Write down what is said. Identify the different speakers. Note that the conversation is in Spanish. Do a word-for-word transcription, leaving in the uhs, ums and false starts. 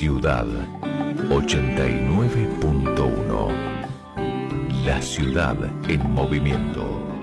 Speaker 1: Ciudad ochenta y nueve punto uno. La ciudad en movimiento.